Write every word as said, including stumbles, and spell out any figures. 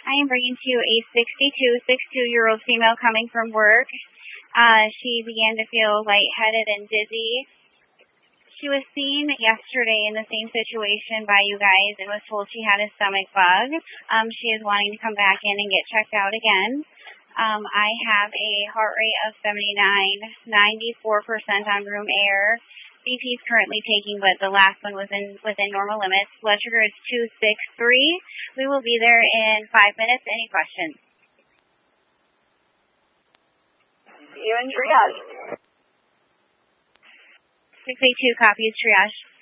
I am bringing to you a sixty-two, sixty-two-year-old female coming from work. Uh, she began to feel lightheaded and dizzy. She was seen yesterday in the same situation by you guys and was told she had a stomach bug. Um, she is wanting to come back in and get checked out again. Um, I have a heart rate of seventy-nine, ninety-four percent on room air. B P is currently taking, but the last one was in within normal limits. Blood sugar is two sixty-three. We will be there in five minutes. Any questions? See you in triage. six eight two copies triage.